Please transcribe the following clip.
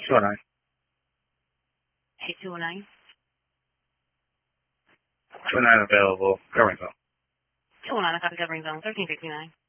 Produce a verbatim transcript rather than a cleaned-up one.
two oh nine. eight two oh nine. two oh nine available. Covering zone. two oh nine, I copy covering zone. thirteen fifty-nine.